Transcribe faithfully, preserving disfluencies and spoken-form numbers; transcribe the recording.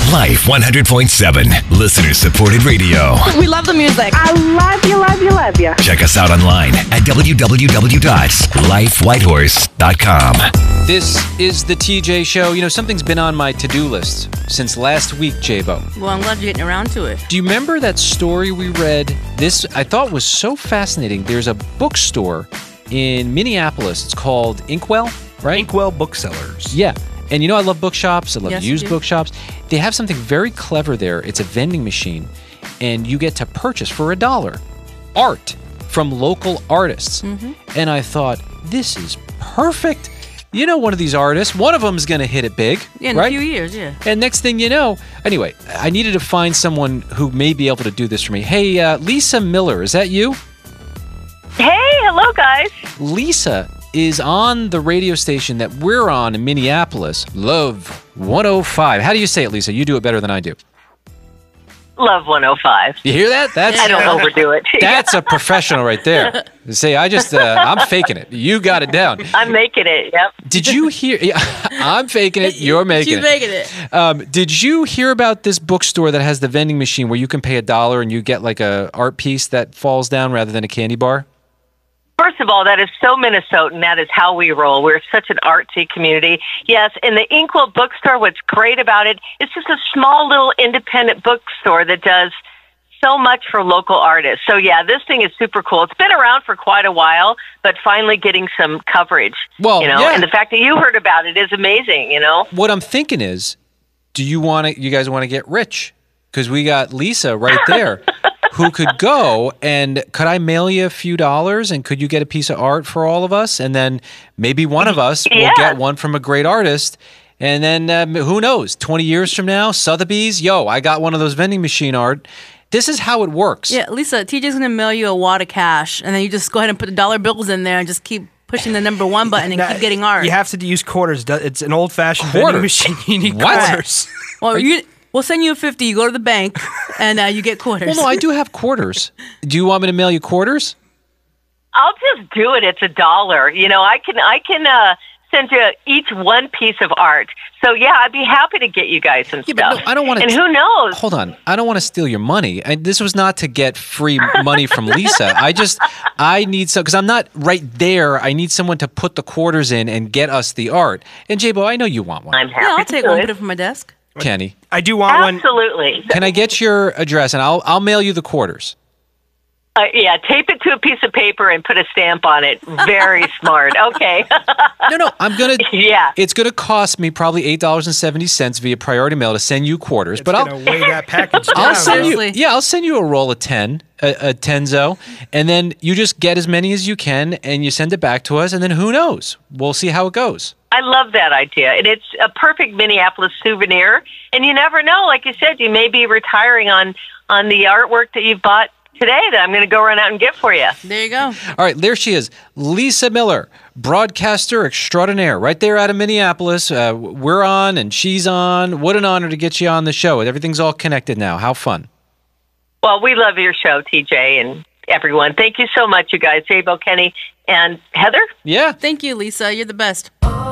Life one hundred point seven, listener-supported radio. We love the music. I love you, love you, love you. Check us out online at w w w dot life whitehorse dot com. This is the T J Show. You know, something's been on my to-do list since last week, J-Bo. Well, I'm glad you're getting around to it. Do you remember that story we read? This, I thought, was so fascinating. There's a bookstore in Minneapolis. It's called Inkwell, right? Inkwell Booksellers. Yeah. And you know I love bookshops. I love Yes, used you do. bookshops. They have something very clever there. It's a vending machine, and you get to purchase for a dollar art from local artists. Mm-hmm. And I thought, this is perfect. You know, one of these artists, one of them is going to hit it big, Yeah, in right? a few years, yeah. And next thing you know, anyway, I needed to find someone who may be able to do this for me. Hey, uh, Lisa Miller, is that you? Hey, hello, guys. Lisa is on the radio station that we're on in Minneapolis, Love one oh five. How do you say it, Lisa? You do it better than I do. Love one oh five. You hear that? That's I don't overdo it. that's a professional right there. See, I just uh, I'm faking it. You got it down. I'm making it, yep. Did you hear? Yeah, I'm faking it. You're making She's it. making it. Um, did you hear about this bookstore that has the vending machine where you can pay a dollar and you get like a art piece that falls down rather than a candy bar? First of all, that is so Minnesotan. That is how we roll. We're such an artsy community. Yes, in the Inkwell bookstore, what's great about it, it's just a small little independent bookstore that does so much for local artists. So yeah, this thing is super cool. It's been around for quite a while, but finally getting some coverage. Well, you know, yeah. and the fact that you heard about it is amazing, you know? What I'm thinking is, do you want to? You guys want to get rich? Because we got Lisa right there, who could go and could I mail you a few dollars and could you get a piece of art for all of us? And then maybe one of us will Yeah. get one from a great artist. And then um, who knows? twenty years from now, Sotheby's, yo, I got one of those vending machine art. This is how it works. Yeah, Lisa, T J's going to mail you a wad of cash, and then you just go ahead and put the dollar bills in there and just keep pushing the number one button and Now, keep getting art. You have to use quarters. Do- It's an old-fashioned Quarters? vending machine. You need What? quarters. Well, you, we'll send you a fifty. You go to the bank, and uh, you get quarters. Well, no, I do have quarters. Do you want me to mail you quarters? I'll just do it. It's a dollar. You know, I can, I can, uh, send you each one piece of art. So yeah, I'd be happy to get you guys some Yeah, stuff. but no, I don't want to. And who knows? Hold on, I don't want to steal your money. I, this was not to get free money from Lisa. I just, I need some because I'm not right there. I need someone to put the quarters in and get us the art. And J-Bo, I know you want one. I'm happy yeah, I'll to take do one, it. put it from my desk. Kenny, I do want one. Absolutely. can I get your address and I'll I'll mail you the quarters. Uh, yeah, tape it to a piece of paper and put a stamp on it. Very smart. Okay. No, no, I'm gonna. Yeah. It's gonna cost me probably eight dollars and seventy cents via priority mail to send you quarters, It's but I'll. going to weigh that package down. I'll send you. Seriously. Yeah, I'll send you a roll of ten, a, a tenzo, and then you just get as many as you can, and you send it back to us, and then who knows? We'll see how it goes. I love that idea. And it's a perfect Minneapolis souvenir. And you never know. Like you said, you may be retiring on, on the artwork that you've bought today that I'm going to go run out and get for you. There you go. All right, there she is, Lisa Miller, broadcaster extraordinaire, right there out of Minneapolis. Uh, we're on, and she's on. What an honor to get you on the show. Everything's all connected now. How fun. Well, we love your show, T J, and everyone. Thank you so much, you guys. J-Bo, Kenny, and Heather. Yeah. Thank you, Lisa. You're the best.